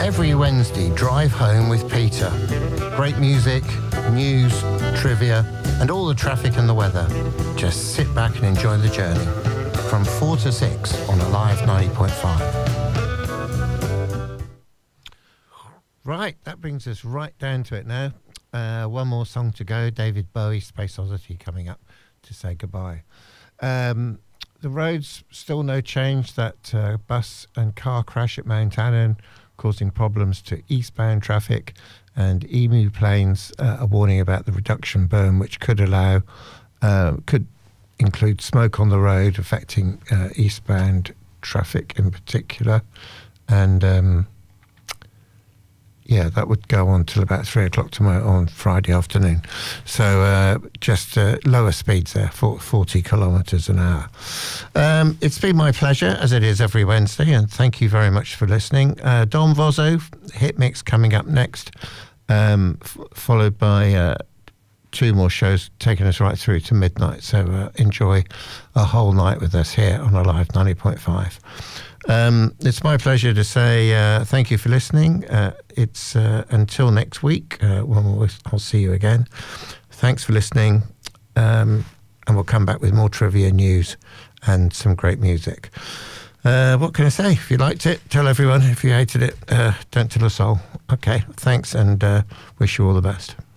Every Wednesday, Drive Home with Peter. Great music, news, trivia, and all the traffic and the weather. Just sit back and enjoy the journey. From 4 to 6 on Alive 90.5. Right, that brings us right down to it now. One more song to go. David Bowie, Space Oddity, coming up to say goodbye. The roads, still no change. That bus and car crash at Mount Annan causing problems to eastbound traffic, and Emu Plains are warning about the reduction burn, which could include smoke on the road, affecting eastbound traffic in particular. And yeah, that would go on till about 3 o'clock tomorrow on Friday afternoon. So just lower speeds there, 40 kilometres an hour. It's been my pleasure, as it is every Wednesday, and thank you very much for listening. Don Vozzo, Hit Mix coming up next, followed by 2 more shows taking us right through to midnight. So enjoy a whole night with us here on Alive 90.5. It's my pleasure to say thank you for listening. It's until next week when I'll see you again. Thanks for listening, and we'll come back with more trivia, news, and some great music. What can I say? If you liked it, tell everyone. If you hated it, don't tell a soul. Okay, thanks, and wish you all the best.